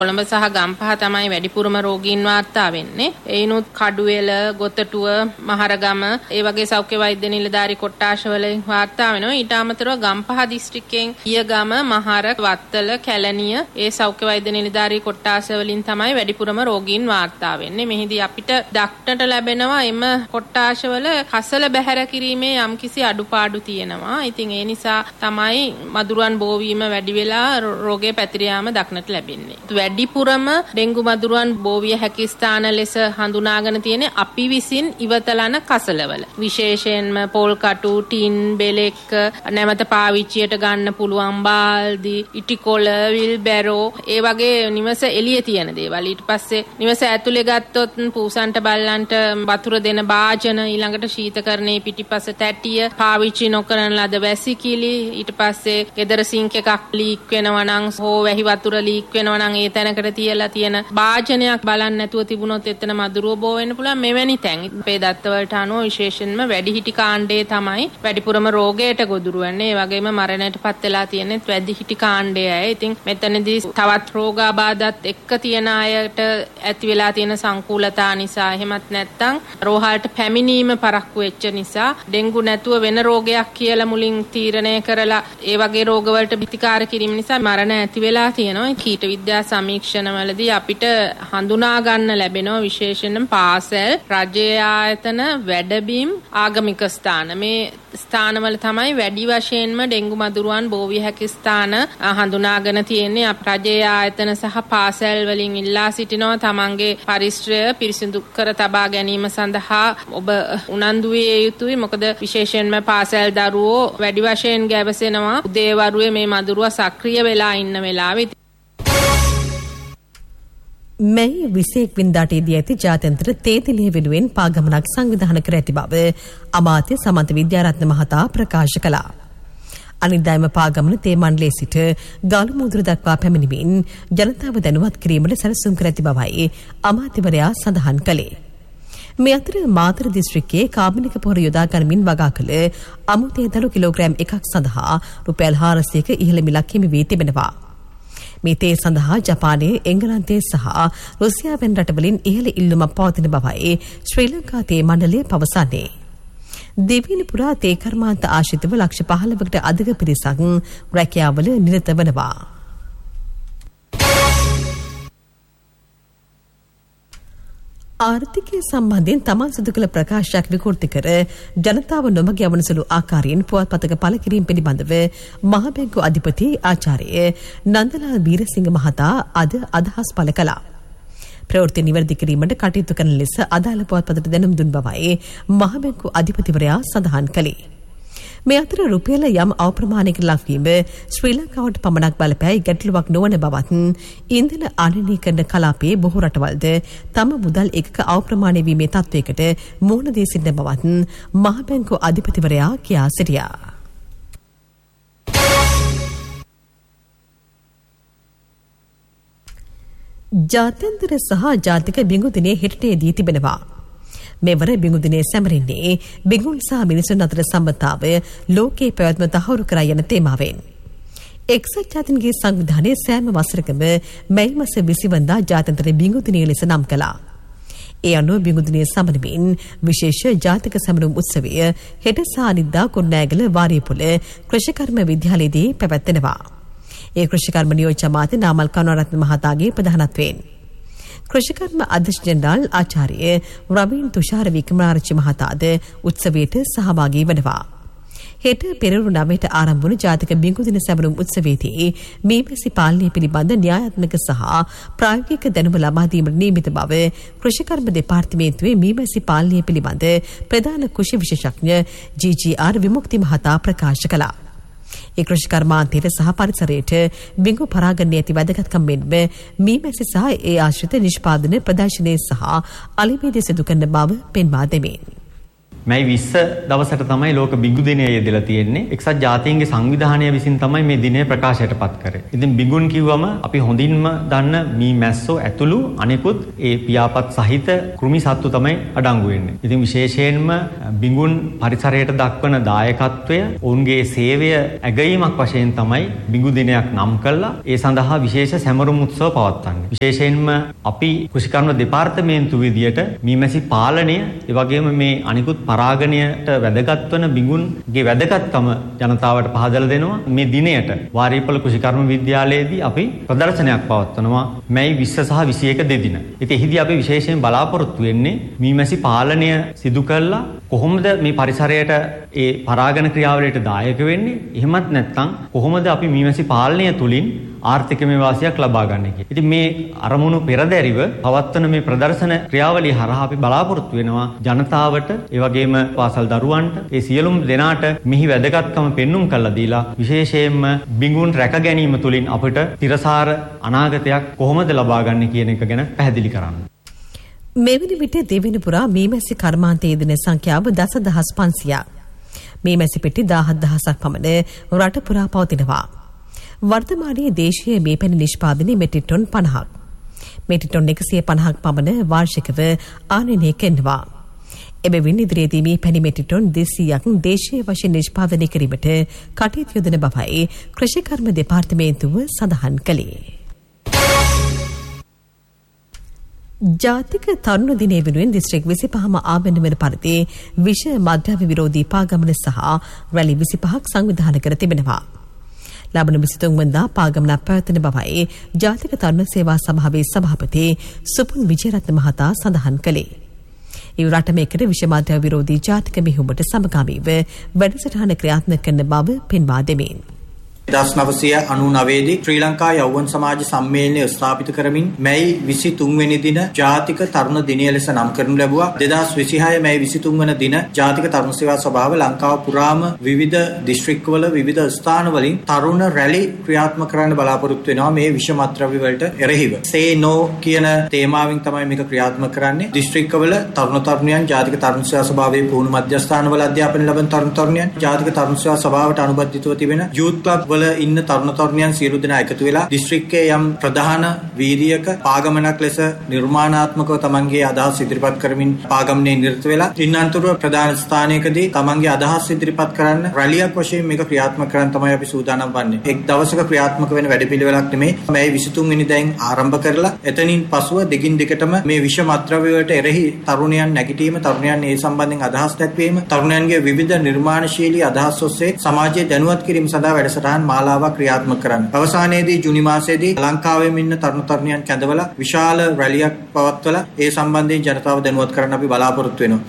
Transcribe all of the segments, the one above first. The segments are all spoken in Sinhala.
කොළඹ සහ ගම්පහ තමයි වැඩිපුරම රෝගීන් වාර්තා වෙන්නේ. ඒනොත් කඩුවෙල, ගොතටුව, මහරගම ඒ වගේ සෞඛ්‍ය වෛද්‍ය නිලධාරී කොට්ටාශවල වාර්තා වෙනවා. ඊට අමතරව ගම්පහ දිස්ත්‍රික්කයෙන් ඊයගම, මහර, වත්තල, කැලණිය ඒ සෞඛ්‍ය වෛද්‍ය නිලධාරී කොට්ටාශවලින් තමයි වැඩිපුරම රෝගීන් වාර්තා වෙන්නේ. මෙහිදී අපිට දක්නට ලැබෙනවා එම කොට්ටාශවල කසල බැහැර කිරීමේ යම්කිසි අඩුපාඩු තියෙනවා. ඉතින් ඒ නිසා තමයි මදුරුවන් බෝවීම වැඩි වෙලා රෝගේ පැතිර යාම දක්නට ලැබෙන්නේ. වැඩිපුරම ඩෙන්ගු මදුරුවන් බෝවිය හැකි ස්ථාන ලෙස හඳුනාගෙන තියෙන්නේ අපි විසින් ඉවතලන කසලවල. විශේෂයෙන්ම පොල් කටු, ටින්, බෙලෙක්, නැවත පාවිච්චියට ගන්න පුළුවන් බාල්දි, ඉටිකොල, විල්බැරෝ ඒ වගේ නිවස එළියේ තියෙන දේවල්. ඊට පස්සේ නිවස ඇතුලේ ගත්තොත් පූසන්ට බල්ලන්ට වතුර දෙන භාජන, ඊළඟට ශීතකරණයේ පිටිපස තැටිය, පාවිච්චි නොකරන ලද වැසිකිලි, ඊට පස්සේ ගෙදර සිංක් එකක් ලීක් වෙනවා නම් හෝ වැහි වතුර ලීක් වෙනවා නම් ඒ තැනකට තියලා තියෙන භාජනයක් බලන්න නැතුව තිබුණොත් එතන මදුරුව බෝ වෙන්න පුළුවන්. මෙවැනි තැන් අපේ දත්තවලට අනුව විශේෂයෙන්ම වැඩිහිටි කාණ්ඩයේ තමයි වැඩිපුරම රෝගයට ගොදුරු වෙන්නේ. ඒ වගේම මරණයටපත් වෙලා තියෙන්නේ වැඩිහිටි කාණ්ඩයයි. ඉතින් මෙතනදී තවත් රෝගාබාධත් එක්ක තියෙන අයට ඇති වෙලා තියෙන සංකූලතා නිසා එහෙමත් නැත්නම් රෝහලට පැමිණීම පරක්කු වෙච්ච නිසා ඩෙන්ගු නැතුව වෙන රෝගයක් කියලා මුලින් තීරණය කරලා ඒ වගේ රෝගවලට ප්‍රතිකාර කිරීම නිසා මරණ ඇති වෙලා තියෙනවා. කීට විද්‍යා සමීක්ෂණවලදී අපිට හඳුනා ගන්න ලැබෙනවා විශේෂයෙන්ම පාසල්, රජයේ ආයතන, වැඩබිම්, ආගමික ස්ථාන. මේ ස්ථානවල තමයි වැඩි වශයෙන්ම ඩෙන්ගු මදුරුවන් බෝවිය හැකි ස්ථාන හඳුනාගෙන තියෙන්නේ. රජයේ ආයතන සහ පාසල් වලින් ඉල්ලා සිටිනවා තමන්ගේ පරිසරය පිරිසිදු කර තබා ගැනීම සඳහා ඔබ උනන්දු විය යුතුයි. මොකද විශේෂයෙන්ම පාසල් දරුවෝ වැඩි වශයෙන් ගැවසෙනවා උදේවරුේ මේ මදුරුව සක්‍රිය වෙලා ඉන්න වෙලාවේ. මේ 21 වෙනිදාටදී ඇති ජාත්‍යන්තර තේතිලිය වෙනුවෙන් පාගමනක් සංවිධානය කර ඇති බව අමාත්‍ය සමන්ත විද්‍යාරත්න මහතා ප්‍රකාශ කළා. අනිද්දාම පාගමන තේ මණ්ඩලයේ සිට ගාලු මුදුර දක්වා පැමිණීමෙන් ජනතාව දැනුවත් කිරීමට සැලසුම් කර ඇති බවයි අමාත්‍යවරයා සඳහන් කළේ. මේ අතර මාතර දිස්ත්‍රික්කයේ කාබනික පොහොර යොදා ගනිමින් වගා කළ අමුතේ දළු කිලෝග්‍රෑම් 1ක් සඳහා රුපියල් 400ක ඉහළ මිලක් හිමි වී තිබෙනවා. මේ තේ සඳහා ජපානයේ, එංගලන්තයේ සහ රුසියාවෙන් රටවලින් ඉහළ ඉල්ලුමක් පවතින බවයි ශ්‍රී ලංකා තේ මණ්ඩලය පවසන්නේ. දෙවියන් පුරා තේ කර්මාන්ත ආශ්‍රිතව ලක්ෂ 15කට අධික පිරිසක් රැකියාවල නිරත වෙනවා. ආර්ථිකය සම්බන්ධයෙන් තමන් සිදු කළ ප්‍රකාශයක් විකෘති කර ජනතාව නොමග යවන සුළු ආකාරයෙන් පුවත්පතක පළ කිරීම පිළිබඳව මහ බැංකු අධිපති ආචාර්ය නන්දලාල් වීරසිංහ මහතා අද අදහස් පළ කළා. ප්‍රවෘත්ති නිවැරදි කිරීමට කටයුතු කරන ලෙස අදාළ පුවත්පතට දැනුම් දුන් බවයි මහ බැංකු අධිපතිවරයා සඳහන් කළේ. මේ අතර රුපියල යම් අප්‍රමාණයකට ලක්වීම ශ්‍රී ලංකාවට පමණක් බලපෑයි ගැටලුවක් නොවන බවත් ඉන්ධන ආනයනීකරණ කලාපයේ බොහෝ රටවල්ද තම මුදල් එකක අප්‍රමාණය වීමේ තත්වයකට මුහුණ දී සිටින බවත් මහ බැංකු අධිපතිවරයා කියා සිටියා. ජාත්‍යන්තර සහ ජාතික බිඟු දිනය හෙටට දී තිබෙනවා. මෙවර බිඟු දිනේ සැමරෙන්නේ බිඟුන් සහ මිනිසුන් අතර සම්බන්ධතාවය ලෝකයේ පැවැත්ම තහවුරු කර යන තේමාවෙන්. එක්සත් ජාතීන්ගේ සංවිධානයේ සෑම වසරකම මැයි මාස 20 වෙනිදා ජාත්‍යන්තර බිඟු දිනය ලෙස නම් කළා. ඒ අනුව බිඟු දිනේ සමරමින් විශේෂ ජාතික සැමරුම් උත්සවය හෙට සහ අනිද්දා කුරුණෑගල වාරියපොළ කෘෂිකර්ම විද්‍යාලයේදී පැවැත්වෙනවා. ඒ කෘෂිකර්ම නියෝජ්‍ය අමාත්‍ය නාමල් කරුණාරත්න මහතාගේ ප්‍රධානත්වයෙන් කෘෂිකර්ම අධ්‍යක්ෂ ජෙනරාල් ආචාර්ය රවීන් තුෂාර වික්‍රමාරච්චි මහතාද උත්සවයට සහභාගී වෙනවා. හෙට පෙරවරු 9ට ආරම්භ වුණු ජාතික බිඟු දින සැමරුම් උත්සවයේදී මීමැසි පාලනය පිළිබඳ න්‍යායාත්මක සහ ප්‍රායෝගික දැනුම ලබා දීමට නියමිත බව කෘෂිකර්ම දෙපාර්තමේන්තුවේ මීමැසි පාලනය පිළිබඳ ප්‍රධාන කෘෂි විශේෂඥ ජී.ජී.ආර්. විමුක්ති මහතා ප්‍රකාශ කළා. ඒ කෘෂිකර්මාන්තයට සහ පරිසරයට බිඟු පරාගණයේ ඇති වැදගත්කම් මෙන්ම මීමැසි සහ ඒ ආශ්‍රිත නිෂ්පාදන ප්‍රදර්ශනයේ සහ අලිමේදී සිදු කරන බව පෙන්වා දෙමින් මේ 20 දවසට තමයි ලෝක බිඟු දිනය යෙදලා තියෙන්නේ. එක්සත් ජාතීන්ගේ සංවිධානය විසින් තමයි මේ දිනය ප්‍රකාශයටපත් කරේ. ඉතින් බිඟුන් කිව්වම අපි හොඳින්ම දන්න මී මැස්සෝ ඇතුළු අනෙකුත් ඒ පියාපත් සහිත කෘමි සත්තු තමයි අඩංගු වෙන්නේ. ඉතින් විශේෂයෙන්ම බිඟුන් පරිසරයට දක්වන දායකත්වය ඔවුන්ගේ සේවය ඇගීමක් වශයෙන් තමයි බිඟු දිනයක් නම් කළා. ඒ සඳහා විශේෂ සැමරුම් උත්සව පවත්වන්නේ. විශේෂයෙන්ම අපි කෘෂිකර්ම දෙපාර්තමේන්තුව විදියට මීමැසි පාලනය ඒ වගේම මේ අනිකුත් පරාගණයට වැදගත් වන බිඟුන්ගේ වැදගත්කම ජනතාවට පහදලා දෙනවා. මේ දිනයට වාරීපොළ කෘෂිකර්ම විද්‍යාලයේදී අපි ප්‍රදර්ශනයක් පවත්වනවා මැයි 20 සහ 21 දෙදින. ඉතින් එහිදී අපි විශේෂයෙන් බලාපොරොත්තු වෙන්නේ මීමැසි පාලනය සිදු කළා කොහොමද මේ පරිසරයට ඒ පරාගණ ක්‍රියාවලියට දායක වෙන්නේ? එහෙමත් නැත්නම් කොහොමද අපි මීමැසි පාලනය තුලින් ආර්ථිකමය වාසියක් ලබා ගන්න එක. ඉතින් මේ අරමුණු පෙරදැරිව පවත්වන මේ ප්‍රදර්ශන ක්‍රියාවලිය හරහා අපි බලාපොරොත්තු වෙනවා ජනතාවට ඒ වගේම පාසල් දරුවන්ට ඒ සියලුම දෙනාට මෙහි වැදගත්කම පෙන්눔 කරලා දීලා විශේෂයෙන්ම බිඟුන් රැක ගැනීම තුලින් අපිට තිරසාර අනාගතයක් කොහොමද ලබා ගන්න කියන එක ගැන පැහැදිලි කරන්න. මෙවැනි විට දෙවෙනි පුරා මීමැසි කර්මාන්තයේ යෙදෙන සංඛ්‍යාව 10500ක්. මීමැසි පෙට්ටි 17000ක් පමණ රට පුරා පවතිනවා. වර්තමානයේ දේශීය මේ පැණි නිෂ්පාදනය මෙට්‍රික් ටොන් 50ක්. මෙට්‍රික් ටොන් 150ක් පමණ වාර්ෂිකව ආනයනය කරනවා. එබැවින් ඉදිරියේදී මේ පැණි මෙට්‍රික් ටොන් 200ක් දේශීය වශයෙන් නිෂ්පාදනය කිරීමට කටයුතු යොදන බවයි කෘෂිකර්ම දෙපාර්තමේන්තුව සඳහන් කළේ. ජාතික තරුණ දිනය වෙනුවෙන් දිස්ත්‍රික් 25ම ආවරණය වන පරිදි විෂ මද්‍රව්‍ය විරෝධී පාගමන සහ රැලි 25ක් සංවිධානය කර තිබෙනවා. ලබන 23 වෙනිදා පාගමන පැවැත්වෙන බවයි ජාතික තරුණ සේවා සභාවේ සභාපති සුපුන් විජේරත්න මහතා සඳහන් කළේ. ඒ රටම එකට විෂ මද්‍රව්‍ය විරෝධී ජාතික මෙහෙයුමට සමගාමීව වැඩසටහන ක්‍රියාත්මක කරන බව පෙන්වා දෙමින් 1999 දී ශ්‍රී ලංකා යෞවන සමාජ සම්මේලනය ස්ථාපිත කරමින් මැයි 23 වෙනි දින ජාතික තරුණ දිනය ලෙස නම් කරනු ලැබුවා. 2026 මැයි 23 වන දින ජාතික තරුණ සේවා සභාව ලංකාව පුරාම විවිධ දිස්ත්‍රික්කවල විවිධ ස්ථානවලින් තරුණ රැලි ක්‍රියාත්මක කරන්න බලාපොරොත්තු වෙනවා මේ විෂ මත්ද්‍රව්‍ය වලට එරෙහිව. Say No කියන තේමාවෙන් තමයි මේක ක්‍රියාත්මක කරන්නේ. දිස්ත්‍රික්කවල තරුණ තරුණියන් ජාතික තරුණ සේවා සභාවේ පුහුණු මධ්‍යස්ථානවල අධ්‍යාපනය ලබන තරුණ තරුණියන් ජාතික තරුණ සේවා සභාවට අනුබද්ධිතව තිබෙන යූත් ක්ලබ් වල ඉන්න තරුණ තරුණියන් සියලු දෙනා එකතු වෙලා දිස්ත්‍රික්කයේ යම් ප්‍රධාන වීර්යක පාගමනක් ලෙස නිර්මාණාත්මකව තමන්ගේ අදහස් ඉදිරිපත් කරමින් පාගමනේ නිරත වෙලා ඉන්නන්තර ප්‍රධාන ස්ථානයකදී තමන්ගේ අදහස් ඉදිරිපත් කරන්න රැලියක් වශයෙන් මේක ක්‍රියාත්මක කරන්න තමයි අපි සූදානම් වන්නේ. එක් දවසක ක්‍රියාත්මක වෙන වැඩපිළිවෙලක් නෙමෙයි. මේ 23 වෙනිදායින් ආරම්භ කරලා එතනින් පසුව දිගින් දිගටම මේ විෂ මත්ද්‍රව්‍ය වලට එරෙහි තරුණයන් නැගිටීම, තරුණයන් ඒ සම්බන්ධයෙන් අදහස් දැක්වීම, තරුණයන්ගේ විවිධ නිර්මාණශීලී අදහස් ඔස්සේ සමාජයේ දැනුවත් කිරීම සඳහා වැඩසටහන් මාලාවක් ක්‍රියාත්මක කරන්න. අවසානයේදී ජුනි මාසයේදී ලංකාවෙම ඉන්න තරුණ තරුණියන් කැඳවලා විශාල රැලියක් පවත්වලා ඒ සම්බන්ධයෙන් ජනතාව දැනුවත් කරන්න අපි බලාපොරොත්තු වෙනවා.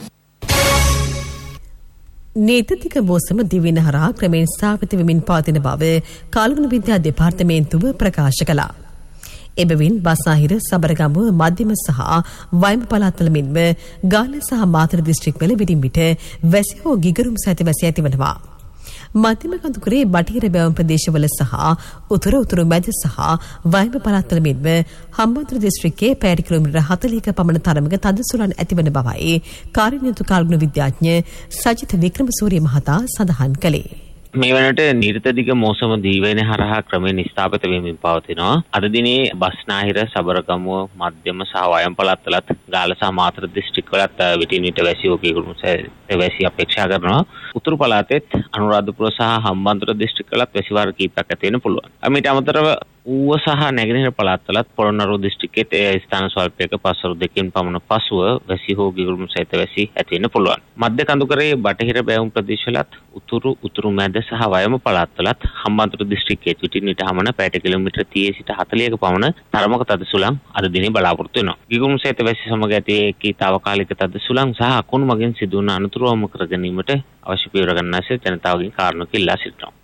නීතික මෝසම දිවින හරහා ක්‍රමෙන් ස්ථාපිත වෙමින් පවතින බව කාලගුණ විද්‍යා දෙපාර්තමේන්තුව ප්‍රකාශ කළා. එබැවින් බස්නාහිර, සබරගමුව, මධ්‍යම සහ වයඹ පළාත්වල මෙන්ම ගාල්ල සහ මාතර දිස්ත්‍රික්කවල විටින් විට වැසි හෝ ගිගරුම් සහිත වැසි ඇතිවනවා. මධ්‍යම කඳුකරේ බටහිර බැවුම් ප්‍රදේශවල සහ උතුරු මැද සහ වයඹ පළාත්වල මෙන්ම හම්බන්තොට දිස්ත්‍රික්කයේ පැය කිලෝමීටර 40ක පමණ තරමක තද සුළං ඇතිවන බවයි කාර්යනිරත කාලගුණ විද්‍යාඥ සජිත් වික්‍රමසූරිය මහතා සඳහන් කළේ. මේ වනට නිර්තදිග මෝසම දීවයින හරහා ක්‍රමයෙන් ස්ථාපිත වෙමින් පවතිනවා. අද දිනේ බස්නාහිර, සබරගමුව, මධ්‍යම සහ වයඹ පළාත්වලත් ගාල්ල සහ මාතර දිස්ත්‍රික්කවලත් විටින් විට වැසි ඔකේකුණු වැසි අපේක්ෂා කරනවා. උතුරු පළාතෙත් අනුරාධපුර සහ හම්බන්තොට දිස්ත්‍රික්කවලත් වැසි වාර කීපයක් ඇති වෙන්න පුළුවන්. මීට අමතරව ඌව සහ නැගෙනහිර පළාත්වලත් පොළොන්නරුව දිස්ත්‍රික්කයේ ස්ථාන ස්වල්පයක පස්වරු දෙකකින් පමණ පසුව වැසි හෝ ගිගුරුම් සහිත වැසි ඇති වෙන්න පුළුවන්. මධ්‍ය කඳුකරේ බටහිර බැවුම් ප්‍රදේශවලත් උතුරු මැද සහ වයඹ පළාත්වලත් හම්බන්තොට දිස්ත්‍රික්කයේ විටින් විට හමන පැයට කිලෝමීටර 30 සිට 40ක පමණ තරමක තද සුළං අද දිනේ බලාපොරොත්තු වෙනවා. ගිගුරුම් සහිත වැසි සමග ඇති ඒකී తాවකාලික තද සුළං සහ අකුණු මගින් සිදුවන අනතුරුවම කර ගැනීමට අවශ්‍ය පියවර ගන්නාසේ ජනතාවගෙන් කාරණා කිල්ලා සිටිනවා.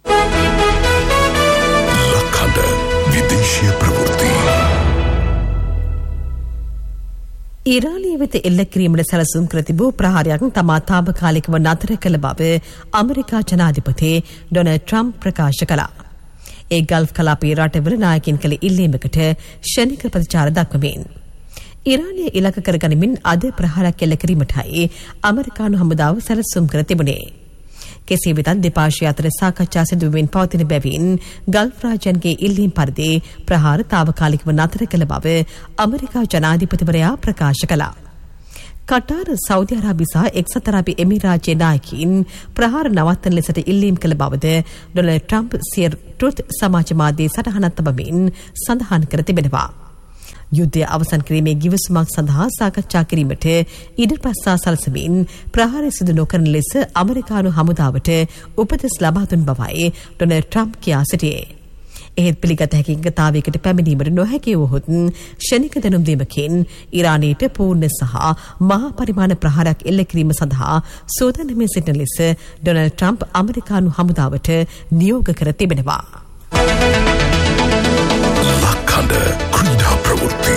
විදේශීය ප්‍රවෘත්ති ඉරානයේ වෙත එල්ල කිරීමට සැලසුම් කර තිබූ ප්‍රහාරයක් තමා තාවකාලිකව නතර කළ බව ඇමරිකා ජනාධිපති ඩොනල්ඩ් ට්‍රම්ප් ප්‍රකාශ කළා. ඒ ගල්ෆ් කලාපයේ රටවල නායකින් කළ ඉල්ලීමකට ෂණික ප්‍රතිචාර දක්වමින් ඉරානය ඉලක්ක කරගනිමින් අද ප්‍රහාරයක් එල්ල කිරීමටයි ඇමරිකානු හමුදාව සැලසුම් කර තිබුණේ. කෙසේ වෙතත් දෙපාර්ශ්වය අතර සාකච්ඡා සිදුවමින් පවතින බැවින් ගල්ෆ් රාජ්‍යන්ගේ ඉල්ලීම් පරිදි ප්‍රහාර තාවකාලිකව නතර කළ බව ඇමරිකා ජනාධිපතිවරයා ප්‍රකාශ කළා. කටාර්, සෞදි අරාබිය සහ එක්සත් අරාබි එමිරාජ්‍යයේ නායකයින් ප්‍රහාර නවත්තන ලෙසට ඉල්ලීම් කළ බවද ඩොනල්ඩ් ට්‍රම්ප් සිය ට්‍රුත් සමාජ මාධ්‍යයේ සටහනක් තබමින් සඳහන් කර තිබෙනවා. යුද්ධය අවසන් කිරීමේ ගිවිසුමක් සඳහා සාකච්ඡා කිරීමට ඉදිරිපත්සා සලසමින් ප්‍රහාරය සිදු නොකරන ලෙස ඇමරිකානු හමුදාවට උපදෙස් ලබා දුන් බවයි ඩොනල්ඩ් ට්‍රම්ප් කියා සිටියේ. එහෙත් පිළිගත හැකි එකතාවයකට පැමිණීමට නොහැකි වූහොත් ක්ෂණික දැනුම් දීමකින් ඉරානයට පූර්ණ සහ මහා පරිමාණ ප්‍රහාරයක් එල්ල කිරීම සඳහා සූදානම්ව සිටින ලෙස ඩොනල්ඩ් ට්‍රම්ප් ඇමරිකානු හමුදාවට නියෝග කර තිබෙනවා. ලක්කඩ ක්‍රීඩා ප්‍රවෘත්ති.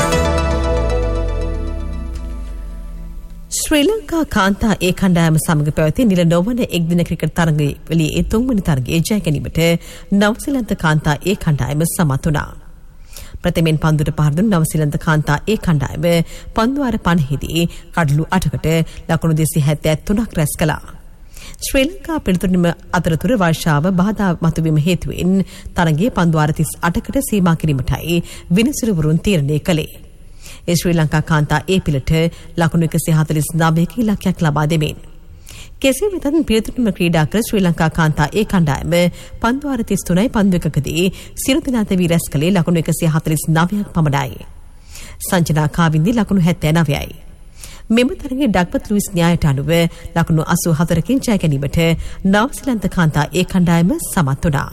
ශ්‍රී ලංකා කාන්තා ඒ කණ්ඩායම සමග පැවති නිල නොවන එක්දින ක්‍රිකට් තරගයේ තුන්වැනි තරගයේ ජය ගැනීමට නවසීලන්ත කාන්තා ඒ කණ්ඩායම සමත් වුණා. ප්‍රථමයෙන් පන්දුට පහර දුන් නවසීලන්ත කාන්තා ඒ කණ්ඩායම පන්දු වාර 50දී කඩලු 8කට ලකුණු 273ක් රැස් කළා. ශ්‍රී ලංකා පිළිතුරුම අතරතුර වර්ෂාව බාධා මතුවීම හේතුවෙන් තරගයේ පන්දු වාර 38කට සීමා කිරීමටයි විනිසුරුවරුන් තීරණය කළේ. ශ්‍රී ලංකා කාන්තා ඒ පිළට ලකුණු 149ක ඉලක්කයක් ලබා දෙමින්. කෙසේ වෙතත් පිළිතුරුම ක්‍රීඩා කර ශ්‍රී ලංකා කාන්තා ඒ කණ්ඩායම පන්දු වාර 33යි පන්දු එකකදී සිරු දිනාත වී රැස් කළේ ලකුණු 149ක් පමණයි. සංජනා කාවින්දි ලකුණු 79යි. මෙම තරගයේ ඩග්වත් ලුයිස් න්‍යායට අනුව ලකුණු 84කින් ජය ගැනීමට නවසීලන්ත කාන්තා ඒ කණ්ඩායම සමත් වුණා.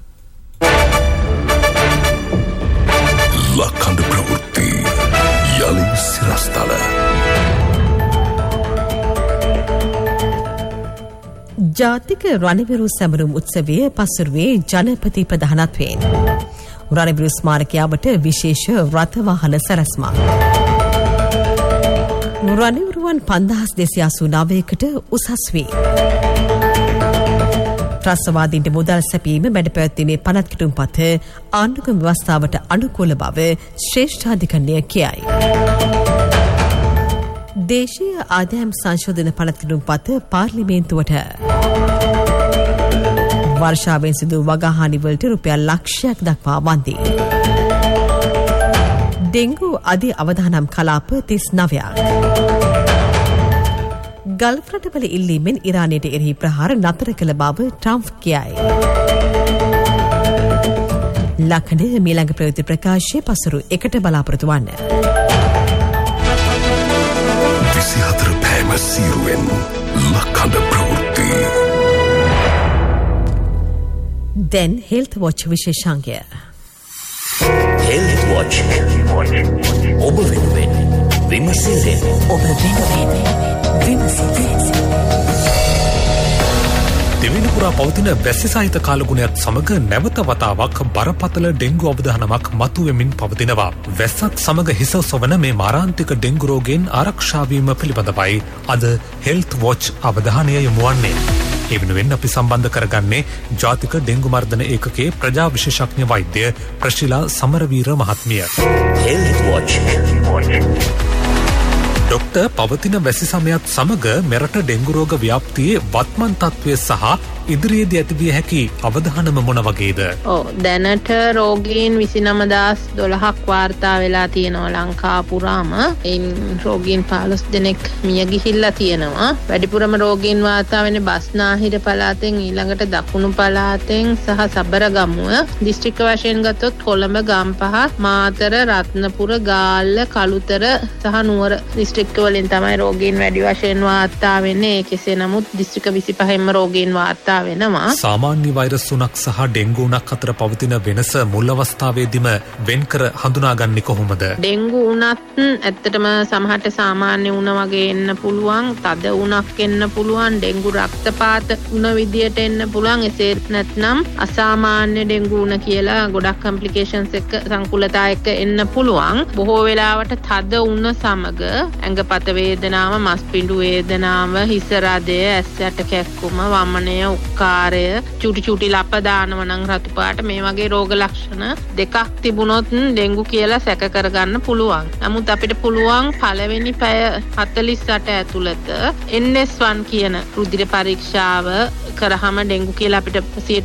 ලක්කඩ ප්‍රවෘත්ති යලි සිරස්තල. ජාතික රණවිරු සැමරුම් උත්සවය පසුරුවේ ජනපති ප්‍රධානත්වයෙන් රණවිරු ස්මාරකයාවට විශේෂ රථ වාහන සැරැස්මක්. රණවිරුවන් 5289කට උසස් වේ. ත්‍රස්තවාදීන්ට මුදල් සැපීම මැඩ පැවැත්වීමේ පනත් කිටුම්පත ආණ්ඩුක්‍රම ව්‍යවස්ථාවට අනුකූල බව ශ්‍රේෂ්ඨාධිකරණය කියයි. දේශීය ආදායම් සංශෝධන පනත් කිටුම්පත පාර්ලිමේන්තුවට වර්ෂාවෙන් සිදු වගහානිවලට රුපියල් ලක්ෂයක් දක්වා වන්දී. ඩෙංගු අධි අවදානම් කලාප 39ක්. ගල්ෆ් රටවල ඉල්ලීමෙන් ඉරානයට එරෙහි ප්‍රහාර නතර කළ බව ට්‍රම්ප් කියයි. ලක්කඩ මීළඟ ප්‍රවෘත්ති ප්‍රකාශය පසුරු 1ට බලාපොරොත්තු වන්න. 24 පෑම සීරුවෙන් ලක්කඩ ප්‍රවෘත්ති. දැන් හෙල්ත් වොච් විශේෂාංගය. හෙල්ත් වොච් ඔබ වෙනුවෙන් විමසිල්ලෙන් ඔබ වෙනුවෙන් දෙවෙනිපුරා පවතින වැසි සහිත කාලගුණයත් සමග නැවත වතාවක් බරපතල ඩෙංගු අවදානමක් මතුවෙමින් පවතිනවා. වැස්සත් සමග හිස ඔසවන මේ මාරාන්තික ඩෙංගු රෝගයෙන් ආරක්ෂා වීම පිළිබඳවයි අද හෙල්ත් වොච් අවධානය යොමු වන්නේ. ඒ වෙනුවෙන් අපි සම්බන්ධ කරගන්නේ ජාතික ඩෙංගු මර්ධන ඒකකයේ ප්‍රජා විශේෂඥ වෛද්‍ය ප්‍රශිලා සමරවීර මහත්මිය. හෙල්ත් වොච් ඩොක්ටර් පවතින වැසි සමයත් සමග මෙරට ඩෙංගු රෝග ව්‍යාප්තියේ වත්මන් තත්ත්වය සහ ඉදිරියේදී ඇතිවිය හැකි අවධානම මොන වගේද? දැනට රෝගීන් 29012ක් වාර්තා වෙලා තියෙනවා ලංකා පුරාම. එයින් රෝගීන් 15 දෙනෙක් මිය ගිහිල්ලා තියෙනවා. වැඩිපුරම රෝගීන් වාර්තා වෙන්නේ බස්නාහිර පළාතෙන්, ඊළඟට දකුණු පළාතෙන් සහ සබරගමුව. දිස්ත්‍රික්ක වශයෙන් ගත්තොත් කොළඹ, ගම්පහ, මාතර, රත්නපුර, ගාල්ල, කළුතර සහ නුවර දිස්ත්‍රික්ක වලින් තමයි රෝගීන් වැඩි වශයෙන් වාර්තා වෙන්නේ. කෙසේ නමුත් දිස්ත්‍රික්ක 25න්ම රෝගීන් වාර්තා වෙනවා. සාමාන්‍ය වෛරස් උණක් සහ ඩෙංගු උණක් අතර පවතින වෙනස මුල් අවස්ථාවේදීම වෙන්කර හඳුනාගන්නේ කොහොමද? ඩෙංගු උණත් ඇත්තටම සමහරට සාමාන්‍ය උණ වගේ එන්න පුළුවන්, තද උණක් එන්න පුළුවන්, ඩෙංගු රක්තපාත උණ විදියට එන්න පුළුවන්. එසේ නැත්නම් අසාමාන්‍ය ඩෙංගු උණ කියලා ගොඩක් කම්ප්ලිකේෂන්ස් එක්ක සංකුලතා එක්ක එන්න පුළුවන්. බොහෝ වෙලාවට තද උණ සමග ඇඟපත වේදනාව, මස්පිඬු වේදනාව, හිස රදය, ඇස් යට කැක්කුම, වමනය, දුක්කාරය, චුටි ලප දානවා නම් රතු පාට මේ වගේ රෝග ලක්ෂණ දෙකක් තිබුණොත් ඩෙන්ගු කියලා සැක කරගන්න පුළුවන්. නමුත් අපිට පුළුවන් පළවෙනි පැය 48 ඇතුළත NS1 කියන රුධිර පරීක්ෂාව කරාම ඩෙන්ගු කියලා අපිට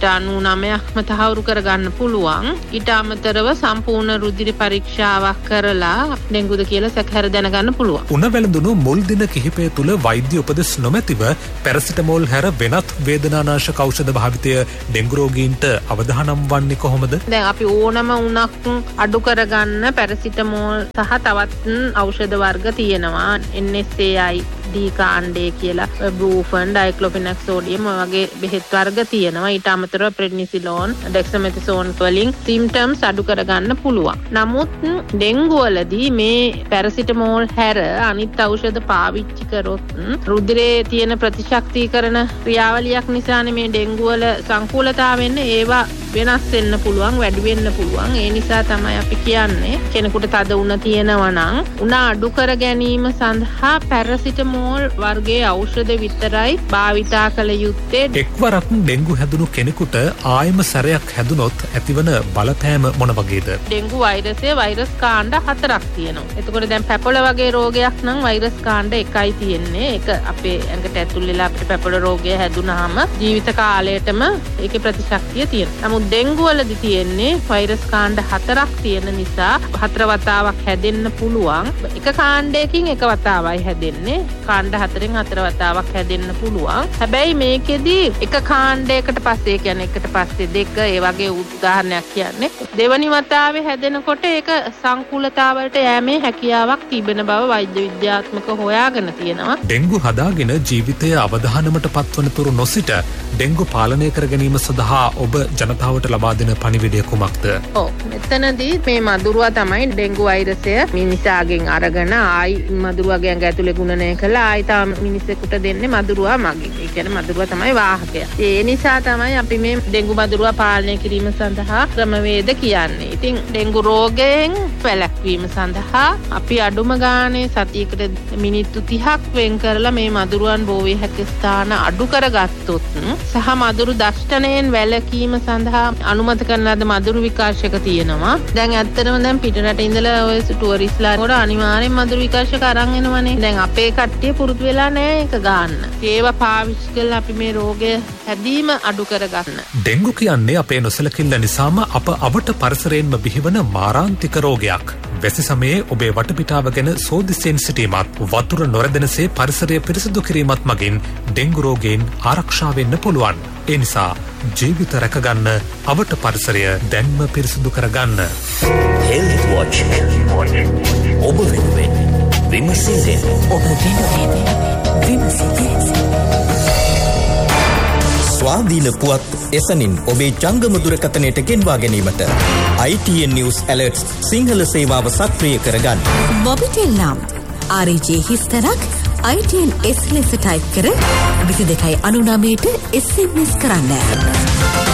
99%ක්ම තහවුරු කරගන්න පුළුවන්. ඊට අමතරව සම්පූර්ණ රුධිර පරීක්ෂාවක් කරලා ඩෙන්ගුද කියලා සැකහැර දැනගන්න පුළුවන්. උණ වැළඳුණු මුල් දින කිහිපය තුළ වෛද්‍ය උපදෙස් නොමැතිව පැරසිටමෝල් හැර වෙනත් වේදනානාශක ඖෂධ භාවිතය ඩෙන්ගු රෝගීන්ට අවදානම් වන්නේ කොහොමද? දැන් අපි ඕනම උණක් අඩු කරගන්න පැරසිටමෝල් සහ තවත් ඖෂධ වර්ග තියෙනවා. NSAID කාණ්ඩය කියලා, බ්‍රූෆන්, ඩයික්ලොෆෙනක් සෝඩියම් වගේ බෙහෙත් වර්ග තියෙනවා. ඊට අමතරව ප්‍රෙඩ්නිසිලෝන්, ඩෙක්සමෙතසෝන් වලින් සිම්ප්ටම්ස් අඩු කරගන්න පුළුවන්. නමුත් ඩෙන්ගු වලදී මේ පැරසිටමෝල් හැර අනිත් ඖෂධ පාවිච්චි කරොත් රුධිරයේ තියෙන ප්‍රතිශක්තිකරණ ක්‍රියාවලියක් නිසානේ මේ ඩෙන්ගු වල සංකූලතාව වෙන්නේ. ඒවා වෙනස් වෙන්න පුළුවන්, වැඩි වෙන්න පුළුවන්. ඒ නිසා තමයි අපි කියන්නේ කෙනෙකුට තද උණ තියෙනවා නම් උණ අඩු කර ගැනීම සඳහා පැරසිටමෝල් වර්ගයේ ඖෂධ විතරයි භාවිතා කළ යුත්තේ. එක්වරක් ඩෙන්ගු හැදුණු කෙනෙකුට ආයම සැරයක් හැදුනොත් ඇතිවන බලපෑම මොන වගේද? ඩෙන්ගු වෛරසයේ වෛරස් කාණ්ඩ 4ක් තියෙනවා. එතකොට දැන් පැපොළ වගේ රෝගයක් නම් වෛරස් කාණ්ඩ 1යි තියෙන්නේ. ඒක අපේ ඇඟට ඇතුල් වෙලා අපිට පැපොළ රෝගය හැදුනහම ජීවිත කාලයටම ඒකේ ප්‍රතිශක්තිය තියෙනවා. නමුත් ඩෙන්ගු වලදී තියෙන්නේ වෛරස් කාණ්ඩ 4ක් තියෙන නිසා 4 වතාවක් හැදෙන්න පුළුවන්. එක කාණ්ඩයකින් එක වතාවයි හැදෙන්නේ. කාණ්ඩ 4න් 4 වතාවක් හැදෙන්න පුළුවන්. හැබැයි මේකෙදී එක කාණ්ඩයකට පස්සේ කියන්නේ එකට පස්සේ දෙක ඒ වගේ උදාහරණයක් කියන්නේ දෙවනි වතාවේ හැදෙනකොට ඒක සංකූලතාවලට යෑමේ හැකියාවක් තිබෙන බව වෛද්‍ය විද්‍යාත්මක හොයාගෙන තියෙනවා. ඩෙන්ගු හදාගෙන ජීවිතය අවධානමට පත්වන තුරු නොසිට ඩෙන්ගු පාලනය කර ගැනීම සඳහා ඔබ ජනතාවට ලබා දෙන පණිවිඩය කුමක්ද? ඔව්, මෙතනදී මේ මදුරුවා තමයි ඩෙන්ගු වෛරසය මිනිසාගෙන් අරගෙන ආයි මදුරුවාගේ ඇඟ ඇතුලේ ගුණනය කළා ආයි තාම මිනිසෙකුට දෙන්නේ මදුරුවා මගින්. ඒ කියන්නේ මදුරුවා තමයි වාහකය. ඒ නිසා තමයි අපි මේ ඩෙන්ගු මදුරුවා පාලනය කිරීම සඳහා ක්‍රමවේද කියන්නේ. ඉතින් ඩෙන්ගු රෝගයෙන් වැළැක්වීම සඳහා අපි අඩුම ගානේ සතියකට මිනිත්තු 30ක් වෙන් කරලා මේ මදුරුවන් බෝ වේ හැකි ස්ථාන අඩු කරගත්තොත් සහ මදුරු දෂ්ටණයෙන් වැළකීම සඳහා අනුමත කරන ලද මදුරු විකාශක තියෙනවා. දැන් ඇත්තටම දැන් පිටරට ඉඳලා ඔය ටුවරිස්ලා වල අනිවාර්යෙන් මදුරු විකාශක අරන් එනවනේ. දැන් අපේ කට්ටිය පුරුදු වෙලා නැහැ ඒක ගන්න. ඒවා පාවිච්චි කරලා අපි මේ රෝගය හැදීම අඩු කරගන්න. ඩෙන්ගු කියන්නේ අපේ නොසලකිල්ල නිසාම අප අවට පරිසරයෙන්ම බිහිවන මාරාන්තික රෝගයක්. වැසි සමයේ ඔබේ වටපිටාව ගැන සෝදිසියෙන් සිටීමත්, වතුර නොරැදෙනසේ පරිසරය පිරිසිදු කිරීමත් මගින් ඩෙන්ගු රෝගයෙන් ආරක්ෂා වෙන්න පුළුවන්. ඒ නිසා ජීවිත රැකගන්න, අවට පරිසරය දැන්ම පිරිසිදු කරගන්න. Health Watch. ඔබ වෙනුවෙන් විමසිල්ලෙන් ඔබ දිනවේදී විමසිල්ලෙන් ස්වාධීන පුවත් එසනින් ඔබේ ජංගම දුරකථනයට ගෙන්වා ගැනීමට ITN News Alerts සිංහල සේවාව සක්‍රිය කරගන්න. මොබිටෙල් නම් RJ හිස්තරක් ITN S ලෙස ටයිප් කර 22.99ට SMS කරන්න.